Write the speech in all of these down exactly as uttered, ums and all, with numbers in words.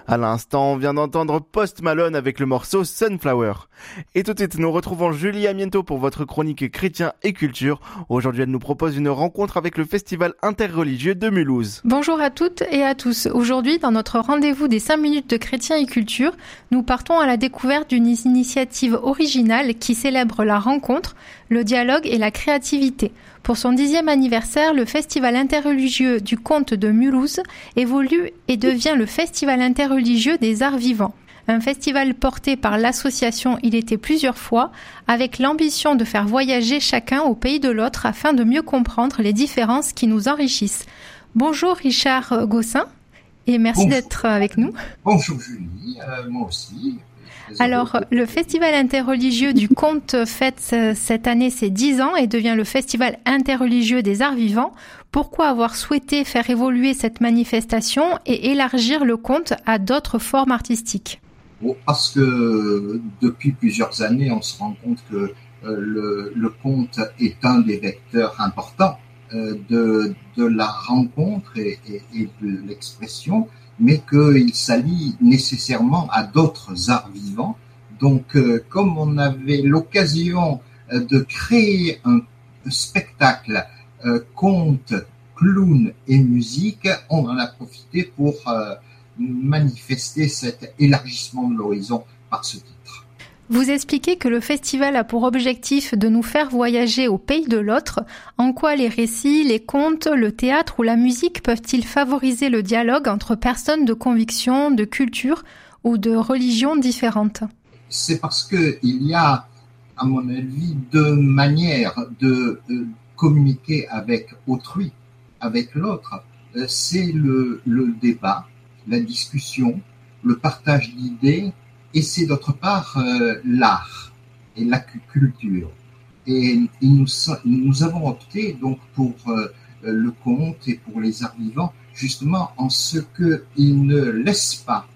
À l'instant, on vient d'entendre Post Malone avec le morceau Sunflower. Et tout de suite, nous retrouvons Julie Amiento pour votre chronique Chrétien et Culture. Aujourd'hui, elle nous propose une rencontre avec le Festival interreligieux de Mulhouse. Bonjour à toutes et à tous. Aujourd'hui, dans notre rendez-vous des cinq minutes de Chrétien et Culture, nous partons à la découverte d'une initiative originale qui célèbre la rencontre, le dialogue et la créativité. Pour son dixième anniversaire, le Festival interreligieux du Conte de Mulhouse évolue et devient le Festival interreligieux des arts vivants. Un festival porté par l'association Il était plusieurs fois, avec l'ambition de faire voyager chacun au pays de l'autre afin de mieux comprendre les différences qui nous enrichissent. Bonjour Richard Gossin, et merci Bonjour. d'être avec nous. Bonjour Julie, euh, moi aussi. Alors, le Festival interreligieux du Conte fête cette année ses dix ans et devient le Festival interreligieux des arts vivants. Pourquoi avoir souhaité faire évoluer cette manifestation et élargir le conte à d'autres formes artistiques ? Bon, parce que depuis plusieurs années, on se rend compte que euh, le, le conte est un des vecteurs importants euh, de, de la rencontre et, et, et de l'expression, mais qu'il s'allie nécessairement à d'autres arts vivants. Donc, euh, comme on avait l'occasion euh, de créer un spectacle euh, conte, clown et musique, on en a profité pour euh, manifester cet élargissement de l'horizon par ce titre. Vous expliquez que le festival a pour objectif de nous faire voyager au pays de l'autre. En quoi les récits, les contes, le théâtre ou la musique peuvent-ils favoriser le dialogue entre personnes de conviction, de culture ou de religion différentes ? C'est parce que il y a, à mon avis, deux manières de euh, communiquer avec autrui, avec l'autre. Euh, c'est le, le débat, la discussion, le partage d'idées. Et c'est d'autre part euh, l'art et la culture. Et, et nous, nous avons opté donc pour euh, le conte et pour les arts vivants, justement en ce qu'ils ne laissent pas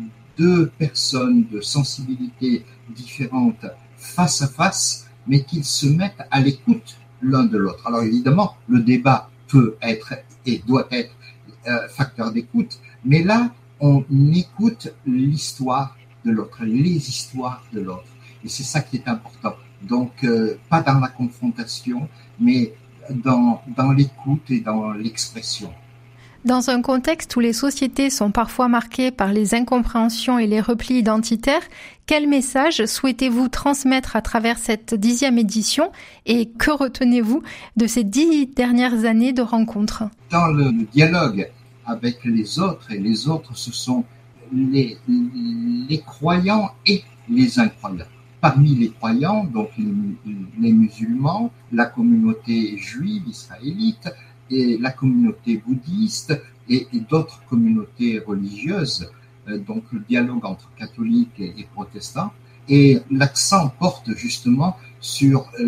deux personnes de sensibilités différentes face à face, mais qu'ils se mettent à l'écoute l'un de l'autre. Alors évidemment, le débat peut être et doit être euh, facteur d'écoute, mais là, on écoute l'histoire de l'autre, les histoires de l'autre. Et c'est ça qui est important. Donc, euh, pas dans la confrontation, mais dans, dans l'écoute et dans l'expression. Dans un contexte où les sociétés sont parfois marquées par les incompréhensions et les replis identitaires, quel message souhaitez-vous transmettre à travers cette dixième édition et que retenez-vous de ces dix dernières années de rencontres ? Dans le, le dialogue avec les autres, et les autres, ce sont Les, les croyants et les incroyants. Parmi les croyants, donc les, les musulmans, la communauté juive, israélite, et la communauté bouddhiste et, et d'autres communautés religieuses, euh, donc le dialogue entre catholiques et, et protestants. Et l'accent porte justement sur euh,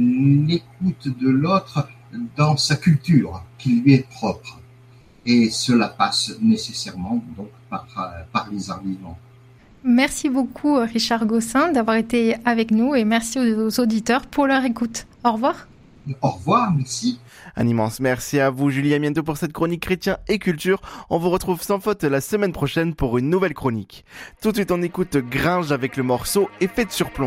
l'écoute de l'autre dans sa culture qui lui est propre. Et cela passe nécessairement donc par, par les arts vivants. Merci beaucoup Richard Gossin d'avoir été avec nous et merci aux auditeurs pour leur écoute. Au revoir. Au revoir, merci. Un immense merci à vous Julie Amiento pour cette chronique Chrétien et Culture. On vous retrouve sans faute la semaine prochaine pour une nouvelle chronique. Tout de suite on écoute Gringe avec le morceau Effet de surplomb.